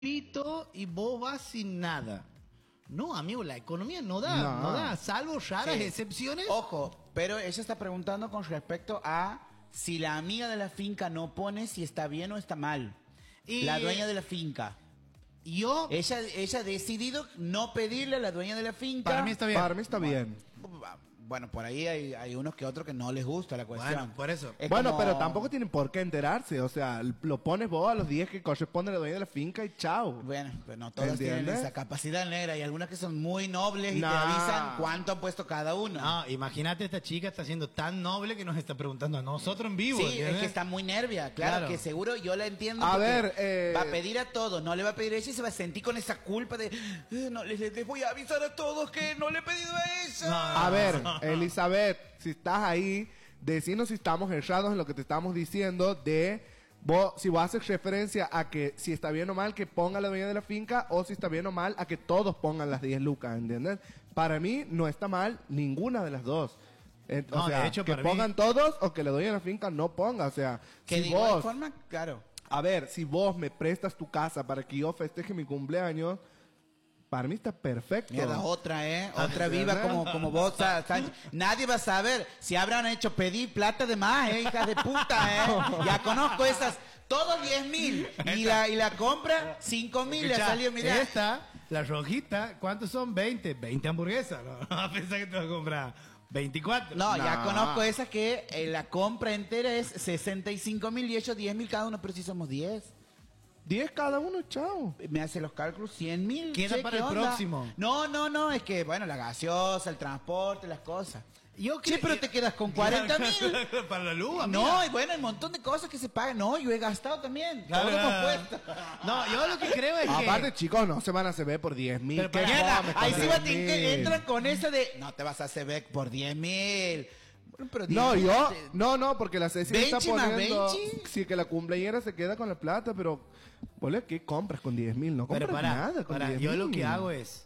pito y vos vas sin nada. No, amigo, la economía no da, salvo raras excepciones. Ojo, pero ella está preguntando con respecto a si la amiga de la finca no pone si está bien o está mal. Y la dueña de la finca. Ella ha decidido no pedirle a la dueña de la finca. Para mí está bien. Para mí está bien. Bueno, por ahí hay unos que otros que no les gusta la cuestión. Bueno, por eso. Es Bueno, como- pero tampoco tienen por qué enterarse. O sea, lo pones vos a los días que corresponde a la dueña de la finca y chao. Bueno, pero no todas tienen ¿Entiendes? esa capacidad negra. Hay algunas que son muy nobles y te Nah. avisan cuánto ha puesto cada uno. No, imagínate, esta chica está siendo tan noble que nos está preguntando a nosotros en vivo. Sí, ¿entiendes? es que está muy nervia. Claro, que seguro yo la entiendo. A porque ver, va a pedir a todos, no le va a pedir a ella y se va a sentir con esa culpa de no, les voy a avisar a todos que no le he pedido a ella. A ver, Elizabeth, si estás ahí, decinos si estamos errados en lo que te estamos diciendo de vos, si vos haces referencia a que si está bien o mal que ponga la dueña de la finca o si está bien o mal a que todos pongan las 10 lucas, ¿entiendes? Para mí no está mal ninguna de las dos. No, O sea, de hecho, que para mí- pongan todos o que la dueña de la finca no ponga. O sea, Que si de igual vos, forma, claro. a ver, si vos me prestas tu casa para que yo festeje mi cumpleaños, para mí está perfecto. Mierda, otra, otra viva como vos. Nadie va a saber si habrán hecho pedir plata de más, hijas de puta, Ya conozco esas. Todos 10,000. Y la compra, 5,000. Le Escuchá, salió, mira. esta, la rojita, ¿cuántos son? 20 hamburguesas. No, a pensar que te vas a comprar 24. No, ya conozco esas que la compra entera es 65,000 y ellos 10,000 cada uno, pero si somos 10. 10 cada uno, chao. Me hace los cálculos, 100,000. Queda Che, para ¿qué el onda? próximo. No, es que, bueno, la gaseosa, el transporte, las cosas. Yo Che, pero te quedas con 40,000. Para la luz, No, amiga. y bueno, hay un montón de cosas que se pagan. No, yo he gastado también. Claro. Todo hemos puesto. No, yo lo que creo es que... Aparte, chicos, no se van a hacer por 10,000. Pero ¿Qué para- Mierda, comes con ahí sí va 10,000? entran con esa de no te vas a hacer back por 10,000. Bueno, pero No, 10,000 no, porque la Ceci está ¿Benchi más poniendo. Benchi? Sí, que la cumpleañera se queda con la plata, pero. Boludo, ¿qué compras con 10,000? No compras Pero nada con 10,000. yo lo que hago es,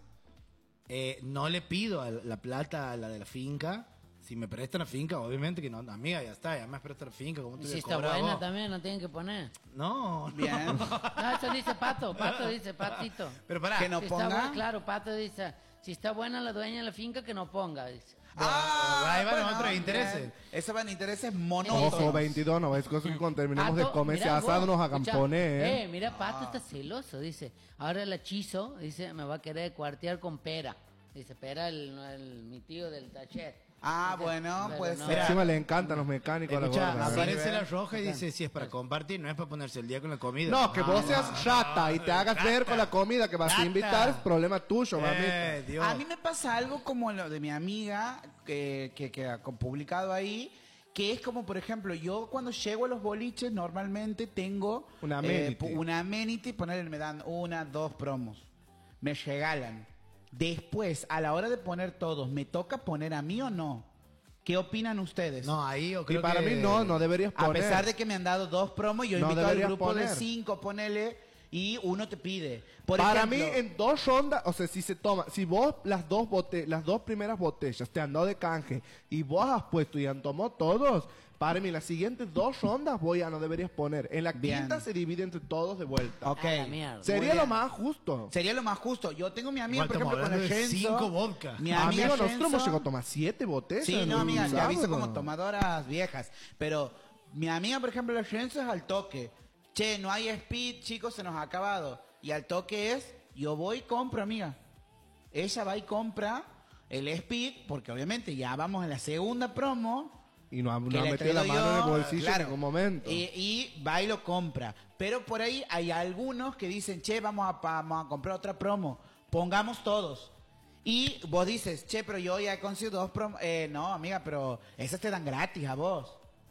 no le pido la plata a la de la finca. Si me presta la finca, obviamente que no, amiga, ya está, ya me presta la finca. ¿Cómo te Y voy si a está cobrar buena vos? también, no tienen que poner. No, Bien. No, eso dice Pato dice Patito. Pero pará, Que no Si ponga. está buena, claro, Pato dice, si está buena la dueña de la finca, que no ponga, dice. ahí van otros intereses. bien. Esos van intereses monótonos. Ojo, 22, no ves cosas que cuando terminemos de Pato, comer ese mira asado vos, nos hagan escuchá, poner. mira, Pato está celoso, dice. Ahora el hechizo, dice, me va a querer cuartear con Pera. Dice, Pera, mi tío del taller. Ah, Dice, bueno, pero puede no. ser. Encima le encantan los mecánicos a la Escuchá, gorda. aparece Sí, la ¿ves? roja y dice, si es para compartir, no es para ponerse el día con la comida. No, que vos seas rata y te hagas ver con la comida que vas a Rata. invitar es problema tuyo, mamita. Dios. A mí me pasa algo como lo de mi amiga que ha publicado ahí, que es como, por ejemplo, yo cuando llego a los boliches normalmente tengo Una amenity. una amenity, ponerle, me dan 1, 2 promos, me regalan. Después, a la hora de poner todos, ¿me toca poner a mí o no? ¿Qué opinan ustedes? No, ahí yo Y creo para que... mí no deberías A poner. pesar de que me han dado 2 promos, yo No invito al deberías grupo de poner. 5, ponele, y uno te pide. Por Para ejemplo, mí, en 2 rondas, o sea, si se toma, si vos las dos primeras botellas te han dado de canje y vos has puesto y han tomado todos, para mí las siguientes 2 rondas no deberías poner. En la Bien. quinta se divide entre todos de vuelta. Ok. A la mierda. Sería Muy lo bien. más justo. Sería lo más justo. Yo tengo mi amiga, Igual por ejemplo, estamos con el hablando de Renzo. 5 vodka. Mi amiga Amigo, nosotros Renzo- hemos llegado a tomar 7 botellas. Sí, en no, un amiga, te aviso sábado. como tomadoras viejas. Pero mi amiga, por ejemplo, el Renzo es al toque. Che, no hay speed, chicos, se nos ha acabado. Y al toque es, yo voy y compro, amiga. Ella va y compra el speed, porque obviamente ya vamos en la segunda promo. Y no ha que le metido la traigo mano en el yo, bolsillo claro. en ningún momento. Y va y lo compra. Pero por ahí hay algunos que dicen, che, vamos a comprar otra promo. Pongamos todos. Y vos dices, che, pero yo ya he conseguido 2 promos. No, amiga, pero esas te dan gratis a vos.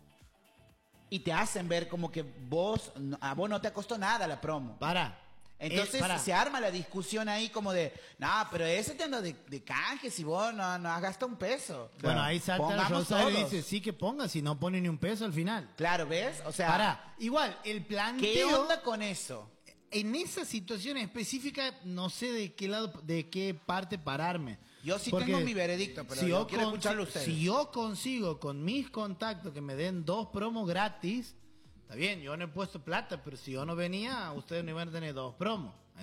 Y te hacen ver como que a vos no te costó nada la promo. Para. Entonces se arma la discusión ahí como de, no, pero ese te anda de canje si vos no has gastado un peso. Bueno, ahí salta Pongamos Rosario y todos. dice, sí que ponga, si no pone ni un peso al final. Claro, ¿ves? O sea, Para. Igual, el planteo... ¿qué onda con eso? En esa situación específica, no sé de qué lado, de qué parte pararme. Yo sí Porque tengo mi veredicto, pero yo quiero escucharlo ustedes. Si yo consigo con mis contactos que me den 2 promos gratis, está bien, yo no he puesto plata, pero si yo no venía, ustedes no iban a tener 2 promos.